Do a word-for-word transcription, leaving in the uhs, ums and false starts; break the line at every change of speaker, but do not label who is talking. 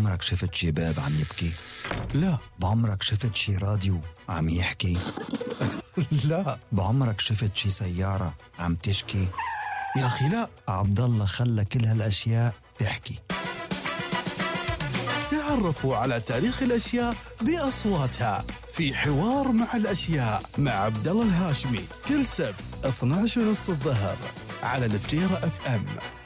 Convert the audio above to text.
بعمرك شفت شي باب عم يبكي؟
لا.
بعمرك شفت شي راديو عم يحكي؟
لا.
بعمرك شفت شي سيارة عم تشكي؟
يا أخي لا.
عبد الله خلى كل هالأشياء تحكي.
تعرفوا على تاريخ الأشياء بأصواتها في حوار مع الأشياء مع عبد الله الهاشمي كل سبت اثناشر ونص الظهر على الفجيرة اف ام.